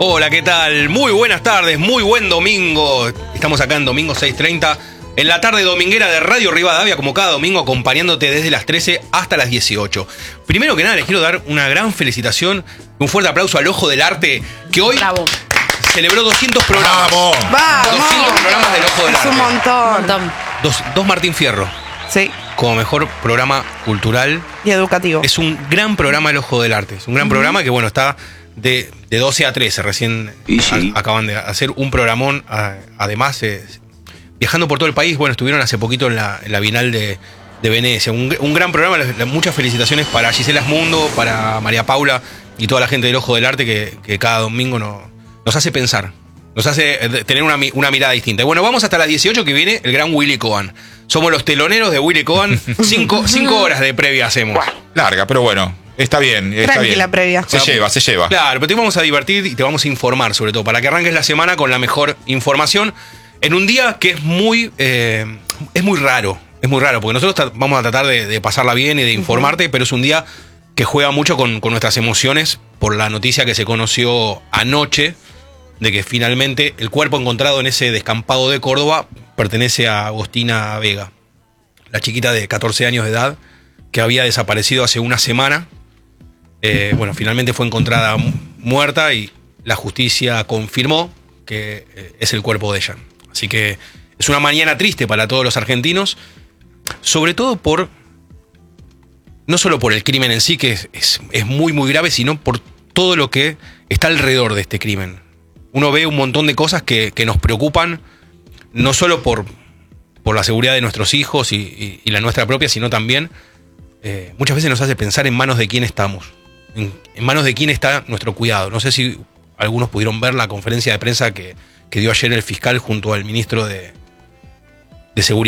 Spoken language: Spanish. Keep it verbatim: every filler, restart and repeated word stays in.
Hola, ¿qué tal? Muy buenas tardes, muy buen domingo. Estamos acá en domingo seis treinta, en la tarde dominguera de Radio Rivadavia, como cada domingo, acompañándote desde las trece hasta las dieciocho. Primero que nada, les quiero dar una gran felicitación, un fuerte aplauso al Ojo del Arte, que hoy Bravo. celebró doscientos programas. ¡Vamos! ¡Vamos! doscientos programas del Ojo del Es Arte. un montón. Un montón. Dos, dos Martín Fierro, Sí, como mejor programa cultural. y educativo. Es un gran programa El Ojo del Arte. Es un gran uh-huh. programa que, bueno, está de, de doce a trece. Recién sí. a, acaban de hacer un programón. A, además, eh, viajando por todo el país. Bueno, estuvieron hace poquito en la, en la Bienal de, de Venecia. Un, un gran programa. Muchas felicitaciones para Gisela Asmundo, para María Paula y toda la gente del Ojo del Arte que, que cada domingo no, nos hace pensar. Nos hace tener una, una mirada distinta. Y bueno, vamos hasta las dieciocho, que viene el gran Willy Cohen. Somos los teloneros de Willy Cohen. Cinco, cinco horas de previa hacemos. Larga, pero bueno, está bien. Está Tranquila bien. previa. Se lleva, se lleva. Claro, pero te vamos a divertir y te vamos a informar, sobre todo, para que arranques la semana con la mejor información. En un día que es muy, eh, es muy raro. Es muy raro, porque nosotros vamos a tratar de, de pasarla bien y de informarte, uh-huh. pero es un día que juega mucho con, con nuestras emociones por la noticia que se conoció anoche, de que finalmente el cuerpo encontrado en ese descampado de Córdoba pertenece a Agostina Vega, la chiquita de catorce años de edad que había desaparecido hace una semana. Eh, bueno, finalmente fue encontrada muerta y la justicia confirmó que eh, es el cuerpo de ella. Así que es una mañana triste para todos los argentinos, sobre todo por, no solo por el crimen en sí, que es, es, es muy muy grave, sino por todo lo que está alrededor de este crimen. Uno ve un montón de cosas que, que nos preocupan, no solo por, por la seguridad de nuestros hijos y, y, y la nuestra propia, sino también eh, muchas veces nos hace pensar en manos de quién estamos, en, en manos de quién está nuestro cuidado. No sé si algunos pudieron ver la conferencia de prensa que, que dio ayer el fiscal junto al ministro de, de Seguridad.